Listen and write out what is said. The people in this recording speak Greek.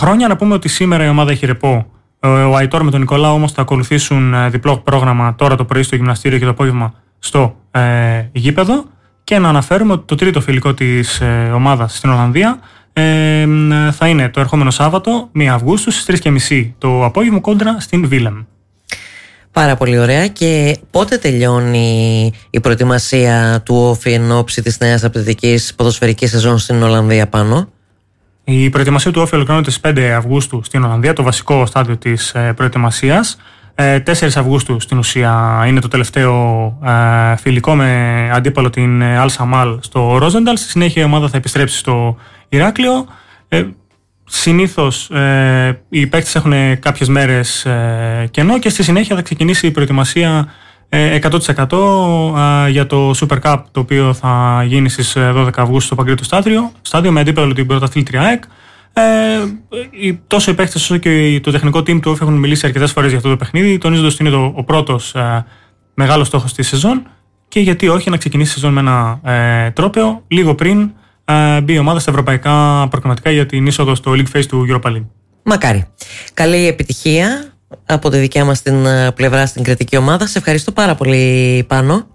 χρόνια. Να πούμε ότι σήμερα η ομάδα έχει ρεπό. Ο Αϊτόρ με τον Νικολάου όμως θα ακολουθήσουν διπλό πρόγραμμα τώρα το πρωί στο γυμναστήριο και το απόγευμα στο γήπεδο. Και να αναφέρουμε ότι το τρίτο φιλικό της ομάδας στην Ολλανδία θα είναι το ερχόμενο Σάββατο, 1 Αυγούστου, στις 3:30 το απόγευμα κόντρα στην Βίλεμ. Πάρα πολύ ωραία. Και πότε τελειώνει η προετοιμασία του Όφη εν ώψη της νέας απαιτητικής ποδοσφαιρικής σεζόν στην Ολλανδία πάνω? Η προετοιμασία του Όφη ολοκληρώνεται στις 5 Αυγούστου στην Ολλανδία, το βασικό στάδιο της προετοιμασίας. 4 Αυγούστου στην ουσία είναι το τελευταίο φιλικό με αντίπαλο την Al Samal στο Ρόζενταλ. Στη συνέχεια η ομάδα θα επιστρέψει στο Ηράκλειο. Συνήθως οι παίκτες έχουν κάποιες μέρες κενό και στη συνέχεια θα ξεκινήσει η προετοιμασία 100% για το Super Cup, το οποίο θα γίνει στις 12 Αυγούστου στο Παγκρίτιο στάδιο με αντίπαλο την πρωταθλήτρια ΑΕΚ. Τόσο οι παίκτες όσο και το τεχνικό team του Όφη έχουν μιλήσει αρκετές φορές για αυτό το παιχνίδι, τονίζοντας ότι είναι ο πρώτος μεγάλος στόχος της σεζόν και γιατί όχι να ξεκινήσει η σεζόν με ένα τρόπαιο λίγο πριν μπει η ομάδα στα ευρωπαϊκά προκριματικά για την είσοδο στο League Phase του Europa League. Μακάρι. Καλή επιτυχία από τη δικιά μας την πλευρά στην κρατική ομάδα. Σε ευχαριστώ πάρα πολύ, Πάνο.